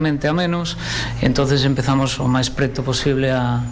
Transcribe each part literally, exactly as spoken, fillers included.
a menos, entonces empezamos o máis preto posible a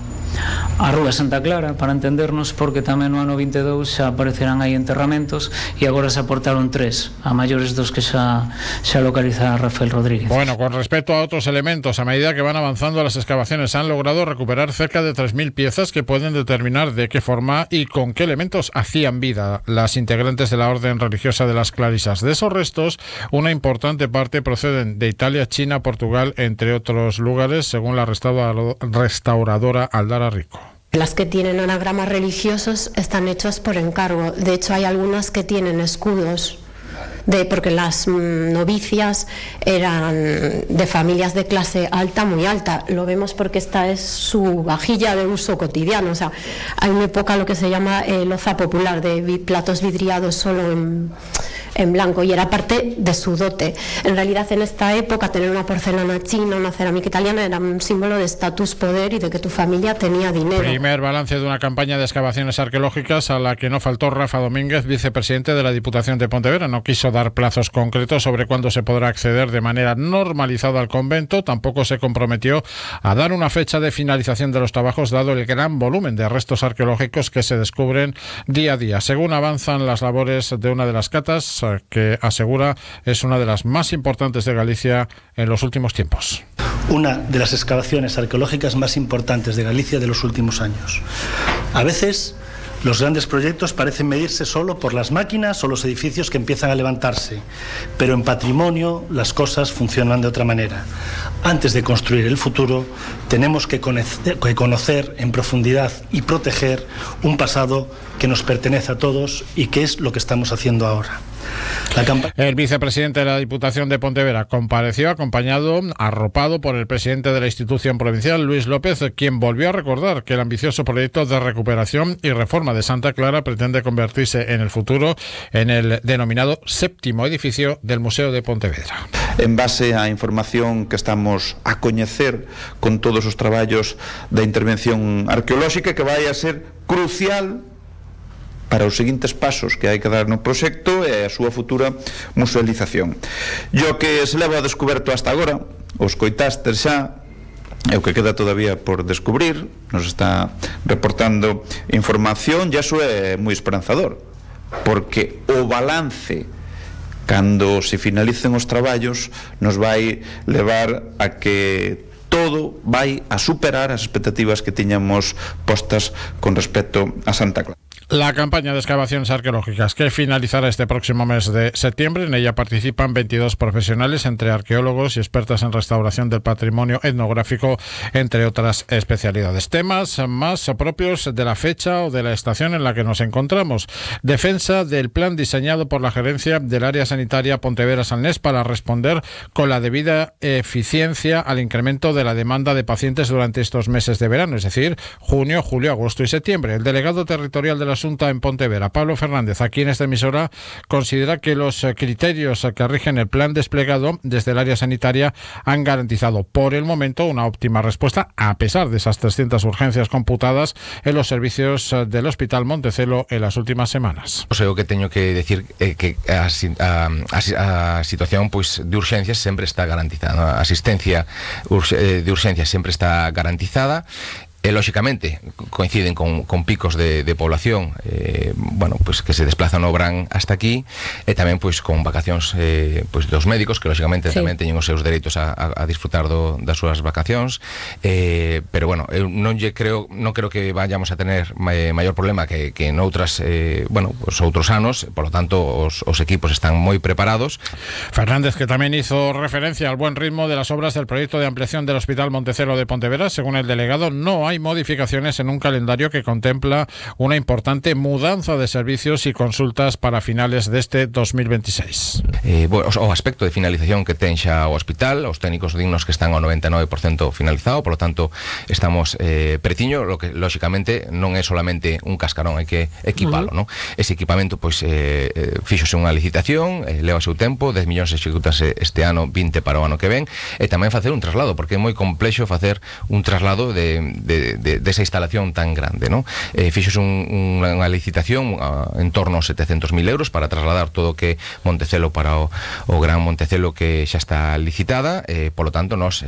a Rúa Santa Clara, para entendernos, porque tamén no ano vinte e dous xa aparecerán aí enterramentos e agora se aportaron tres a maiores dos que xa, xa localiza Rafael Rodríguez. Bueno, con respecto a otros elementos, a medida que van avanzando las excavaciones han logrado recuperar cerca de tres mil piezas que pueden determinar de qué forma y con qué elementos hacían vida las integrantes de la orden religiosa de las Clarisas. De esos restos, una importante parte proceden de Italia, China, Portugal, entre otros lugares, según la restauradora Aldara Rico. Las que tienen anagramas religiosos están hechas por encargo. De hecho, hay algunas que tienen escudos, de, porque las mm, novicias eran de familias de clase alta, muy alta. Lo vemos porque esta es su vajilla de uso cotidiano. O sea, hay muy poca lo que se llama eh, loza popular, de vi, platos vidriados solo en, en blanco, y era parte de su dote. En realidad, en esta época, tener una porcelana china, una cerámica italiana, era un símbolo de estatus, poder y de que tu familia tenía dinero. Primer balance de una campaña de excavaciones arqueológicas a la que no faltó Rafa Domínguez, vicepresidente de la Diputación de Pontevedra. No quiso dar plazos concretos sobre cuándo se podrá acceder de manera normalizada al convento. Tampoco se comprometió a dar una fecha de finalización de los trabajos, dado el gran volumen de restos arqueológicos que se descubren día a día. Según avanzan las labores de una de las catas, que asegura es una de las más importantes de Galicia en los últimos tiempos. Una de las excavaciones arqueológicas más importantes de Galicia de los últimos años. A veces los grandes proyectos parecen medirse solo por las máquinas o los edificios que empiezan a levantarse, pero en patrimonio las cosas funcionan de otra manera. Antes de construir el futuro, tenemos que conocer, que conocer en profundidad y proteger un pasado que nos pertenece a todos y que es lo que estamos haciendo ahora. La campa- El vicepresidente de la Diputación de Pontevedra compareció acompañado, arropado por el presidente de la institución provincial, Luis López, quien volvió a recordar que el ambicioso proyecto de recuperación y reforma de Santa Clara pretende convertirse en el futuro en el denominado séptimo edificio del Museo de Pontevedra. En base á información que estamos a coñecer con todos os traballos da intervención arqueolóxica, que vai a ser crucial para os seguintes pasos que hai que dar no proxecto e a súa futura musealización. E o que se leva a descoberto hasta agora, os coitastes xa, e o que queda todavía por descubrir, nos está reportando información, e iso é moi esperanzador, porque o balance cando se finalicen os traballos nos vai levar a que todo vai a superar as expectativas que tiñamos postas con respecto a Santa Clara. La campaña de excavaciones arqueológicas que finalizará este próximo mes de septiembre. En ella participan veintidós profesionales, entre arqueólogos y expertas en restauración del patrimonio etnográfico, entre otras especialidades. Temas más propios de la fecha o de la estación en la que nos encontramos. Defensa del plan diseñado por la gerencia del área sanitaria Pontevedra-Salnés para responder con la debida eficiencia al incremento de la demanda de pacientes durante estos meses de verano, es decir, junio, julio, agosto y septiembre. El delegado territorial de la Asunta en Pontevedra, Pablo Fernández, aquí en esta emisora, considera que los criterios que rigen el plan desplegado desde el área sanitaria han garantizado por el momento una óptima respuesta, a pesar de esas trescientas urgencias computadas en los servicios del Hospital Montecelo en las últimas semanas. O sea, o que teño que decir é que a, a, a, a situación pois, de urxencias sempre está garantizada. A asistencia de urxencias sempre está garantizada. E, lóxicamente, coinciden con, con picos de, de población eh, bueno, pues que se desplazan o Bran hasta aquí, e tamén pois con vacacións eh, pois dos médicos que, lóxicamente, sí, tamén teñen os seus dereitos a, a, a disfrutar do, das súas vacacións, eh, pero, bueno, eu non lle creo, non creo que vayamos a tener eh, maior problema que, que noutras, eh, bueno, os outros anos, por lo tanto, os, os equipos están moi preparados. Fernández, que tamén hizo referencia al buen ritmo de las obras del proyecto de ampliación del Hospital Montecelo de Pontevedra. Según el delegado, no hay modificaciones en un calendario que contempla una importante mudanza de servicios y consultas para finales de este dos mil veintiséis. Eh, bueno, o aspecto de finalización que ten xa o hospital, os técnicos dignos que están ao noventa e nove por cento finalizado, por lo tanto estamos eh, pretiño, lo que lóxicamente non é solamente un cascarón, hai que equipalo, uh-huh. ¿no? Ese equipamento pois eh, fíxose unha licitación, eh, leva o seu tempo, dez millóns executase este ano, vinte para o ano que ven, e tamén facer un traslado, porque é moi complexo facer un traslado de, de de, de, de esa instalación tan grande, ¿no? Eh, fixos un, un, unha licitación uh, en torno aos setecentos mil euros para trasladar todo o que Montecelo para o, o Gran Montecelo, que xa está licitada, eh, polo tanto, nós